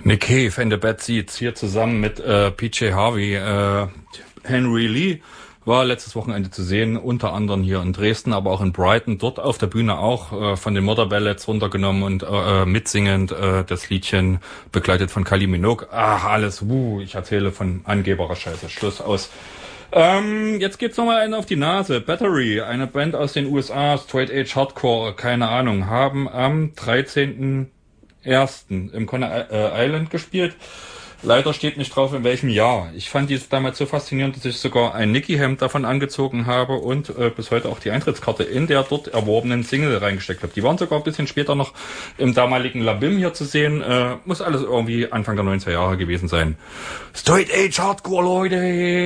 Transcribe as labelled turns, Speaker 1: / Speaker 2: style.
Speaker 1: Nick Cave and the Bad Seeds hier zusammen mit PJ Harvey. Henry Lee war letztes Wochenende zu sehen, unter anderem hier in Dresden, aber auch in Brighton. Dort auf der Bühne auch von den Mother Ballads runtergenommen und mitsingend das Liedchen begleitet von Kylie Minogue. Ach, alles, ich erzähle von angeberer Scheiße. Schluss aus. Jetzt geht's nochmal einen auf die Nase. Battery, eine Band aus den USA, Straight Edge Hardcore, keine Ahnung, haben am 13.01. im Conner Island gespielt. Leider steht nicht drauf, in welchem Jahr. Ich fand dies damals so faszinierend, dass ich sogar ein Nicky-Hemd davon angezogen habe und bis heute auch die Eintrittskarte in der dort erworbenen Single reingesteckt habe. Die waren sogar ein bisschen später noch im damaligen Labim hier zu sehen. Muss alles irgendwie Anfang der 90er Jahre gewesen sein. Straight Edge Hardcore, Leute!